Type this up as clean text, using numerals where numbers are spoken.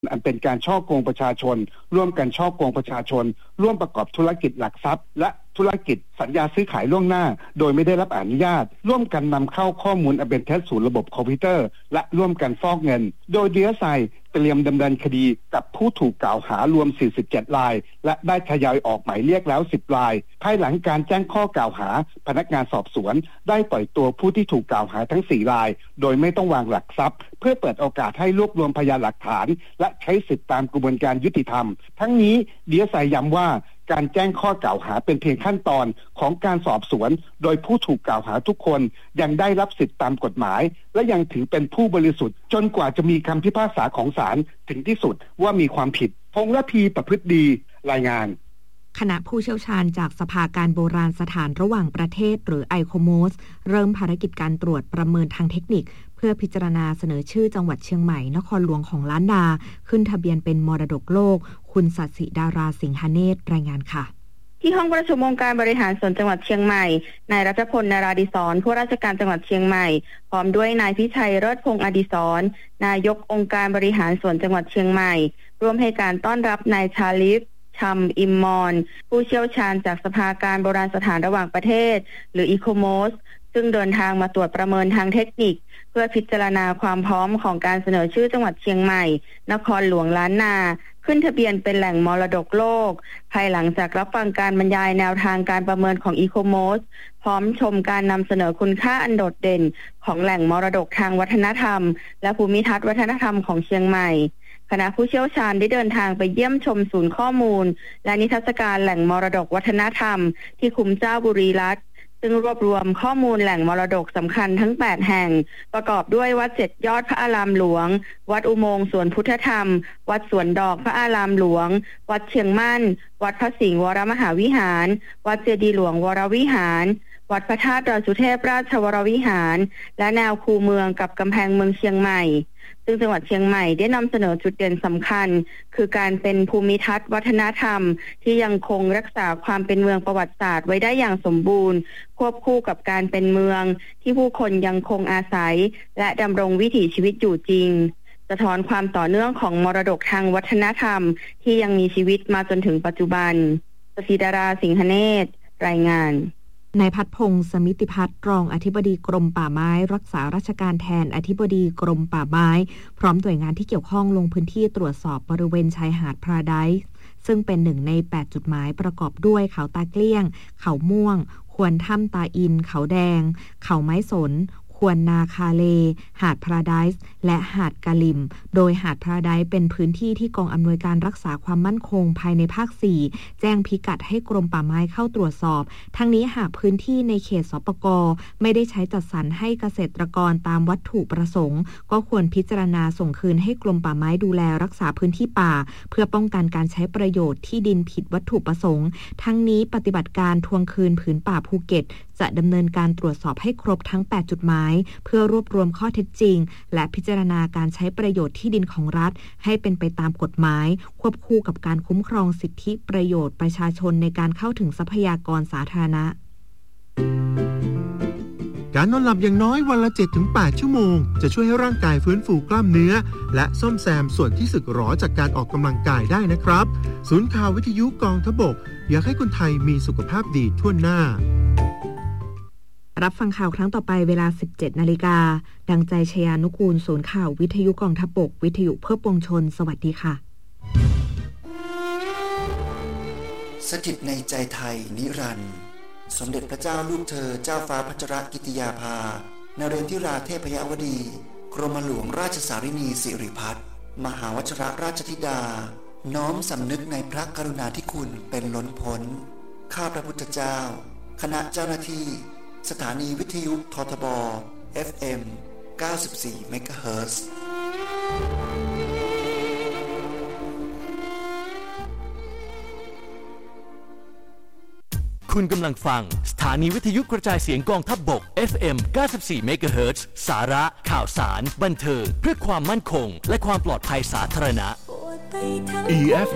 อันเป็นการฉ้อโกงประชาชนร่วมกันฉ้อโกงประชาชนร่วมประกอบธุรกิจหลักทรัพย์และธุรกิจสัญญาซื้อขายล่วงหน้าโดยไม่ได้รับอนุญาตร่วมกันนำเข้าข้อมูลอันเป็นเท็จสู่ระบบคอมพิวเตอร์และร่วมกันฟอกเงินโดยDSIเตรียมดำเนินคดีกับผู้ถูกกล่าวหารวม47รายและได้ทยอยออกหมายเรียกแล้ว10รายภายหลังการแจ้งข้อกล่าวหาพนักงานสอบสวนได้ปล่อยตัวผู้ที่ถูกกล่าวหาทั้ง4รายโดยไม่ต้องวางหลักทรัพย์เพื่อเปิดโอกาสให้รวบรวมพยานหลักฐานและใช้สิทธิตามกระบวนการยุติธรรมทั้งนี้DSIย้ำว่าการแจ้งข้อกล่าวหาเป็นเพียงขั้นตอนของการสอบสวนโดยผู้ถูกกล่าวหาทุกคนยังได้รับสิทธิตามกฎหมายและยังถือเป็นผู้บริสุทธิ์จนกว่าจะมีคำพิพากษาของศาลถึงที่สุดว่ามีความผิดพงษ์ระพีประพฤติดีรายงานคณะผู้เชี่ยวชาญจากสภาการโบราณสถานระหว่างประเทศหรือไอโคโมสเริ่มภารกิจการตรวจประเมินทางเทคนิคเพื่อพิจารณาเสนอชื่อจังหวัดเชียงใหม่นครหลวงของล้านนาขึ้นทะเบียนเป็นมรดกโลกคุณสัสิดาราสิงหเนตรรายงานค่ะที่ห้องประชุมองค์การบริหารส่วนจังหวัดเชียงใหม่นายรัชพล นาราดิศรผู้ราชการจังหวัดเชียงใหม่พร้อมด้วยนายพิชัยเลิศพงษ์อดิศรนายกองค์การบริหารส่วนจังหวัดเชียงใหม่ร่วมให้การต้อนรับนายชาลิฟชัมอิมมอนผู้เชี่ยวชาญจากสภาการโบราณสถานระหว่างประเทศหรืออีโคโมสซึ่งเดินทางมาตรวจประเมินทางเทคนิคเพื่อพิจารณาความพร้อมของการเสนอชื่อจังหวัดเชียงใหม่นครหลวงล้านนาขึ้นทะเบียนเป็นแหล่งมรดกโลกภายหลังจากรับฟังการบรรยายแนวทางการประเมินของอีโคโมสพร้อมชมการนำเสนอคุณค่าอันโดดเด่นของแหล่งมรดกทางวัฒนธรรมและภูมิทัศน์วัฒนธรรมของเชียงใหม่คณะผู้เชี่ยวชาญได้เดินทางไปเยี่ยมชมศูนย์ข้อมูลและนิทรรศการแหล่งมรดกวัฒนธรรมที่คุ้มเจ้าบุรีรัตน์ซึ่งรวบรวมข้อมูลแหล่งมรดกสำคัญทั้ง8แห่งประกอบด้วยวัด7ยอดพระอารามหลวงวัดอุโมงค์สวนพุทธธรรมวัดสวนดอกพระอารามหลวงวัดเชียงมั่นวัดพระสิงห์วรมหาวิหารวัดเจดีย์หลวงวรวิหารวัดพระธาตุดอยสุเทพราชวรวิหารและแนวคูเมืองกับกำแพงเมืองเชียงใหม่ซึ่งจังหวัดเชียงใหม่ได้นำเสนอจุดเด่นสำคัญคือการเป็นภูมิทัศน์วัฒนธรรมที่ยังคงรักษาความเป็นเมืองประวัติศาสตร์ไว้ได้อย่างสมบูรณ์ควบคู่กับการเป็นเมืองที่ผู้คนยังคงอาศัยและดำรงวิถีชีวิตอยู่จริงสะท้อนความต่อเนื่องของมรดกทางวัฒนธรรมที่ยังมีชีวิตมาจนถึงปัจจุบันสศิดาราสิงหเนตรรายงานนายพัฒพงศ์สมิติพัฒน์รองอธิบดีกรมป่าไม้รักษาราชการแทนอธิบดีกรมป่าไม้พร้อมหน่วยงานที่เกี่ยวข้องลงพื้นที่ตรวจสอบบริเวณชายหาดพาราไดซ์ซึ่งเป็นหนึ่งใน8จุดหมายประกอบด้วยเขาตาเกลี้ยงเขาม่วงควนถ้ำตาอินเขาแดงเขาไม้สนควรนาคาเลหาดพาราไดซ์และหาดกะลิมโดยหาดพาราไดซ์เป็นพื้นที่ที่กองอำนวยการรักษาความมั่นคงภายในภาค4แจ้งพิกัดให้กรมป่าไม้เข้าตรวจสอบทั้งนี้หากพื้นที่ในเขตสปก.ไม่ได้ใช้จัดสรรให้เกษตรกรตามวัตถุประสงค์ก็ควรพิจารณาส่งคืนให้กรมป่าไม้ดูแลรักษาพื้นที่ป่าเพื่อป้องกันการใช้ประโยชน์ที่ดินผิดวัตถุประสงค์ทั้งนี้ปฏิบัติการทวงคืนผืนป่าภูเก็ตจะดำเนินการตรวจสอบให้ครบทั้ง8จุดหมายเพื่อรวบรวมข้อเท็จจริงและพิจารณาการใช้ประโยชน์ที่ดินของรัฐให้เป็นไปตามกฎหมายควบคู่กับการคุ้มครองสิทธิประโยชน์ประชาชนในการเข้าถึงทรัพยากรสาธารณะการนอนหลับอย่างน้อยวันละ 7-8 ชั่วโมงจะช่วยให้ร่างกายฟื้นฟูกล้ามเนื้อและซ่อมแซมส่วนที่สึกหรอจากการออกกำลังกายได้นะครับศูนย์ข่าววิทยุกองทพบกอยากให้คนไทยมีสุขภาพดีทั่วหน้ารับฟังข่าวครั้งต่อไปเวลา 17 นาฬิกาดังใจชยานุกูลศูนย์ข่าววิทยุกองทพบกวิทยุเพื่อปวงชนสวัสดีค่ะสถิตในใจไทยนิรันดร์สมเด็จพระเจ้าลูกเธอเจ้าฟ้าพัชรกิติยาภานเรนทิราเทพยวดีกรมหลวงราชสารินีสิริพัฒน์มหาวชิรราชธิดาน้อมสำนึกในพระกรุณาธิคุณเป็นล้นพ้นข้าพระพุทธเจ้าคณะเจ้าหน้าที่สถานีวิทยุททบ FM 94 เมกะเฮิรตซ์คุณกำลังฟังสถานีวิทยุกระจายเสียงกองทัพบก FM 94 เมกะเฮิรตซ์สาระข่าวสารบันเทิงเพื่อความมั่นคงและความปลอดภัยสาธารณะ